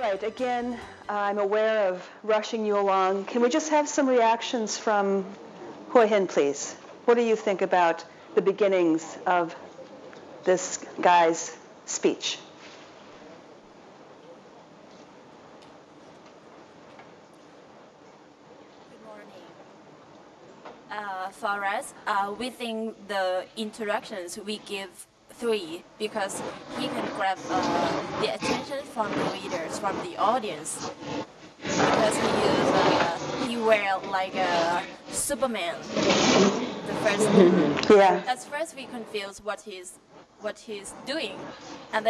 right, again, I'm aware of rushing you along. Can we just have some reactions from Hoi Hin, please? What do you think about the beginnings of this guy's speech? Good morning. For us, we think the introductions we give 3 because he can grab the attention from the readers, from the audience, because he wear like a Superman. The first thing. Yeah. At first we confuse what he's doing, and then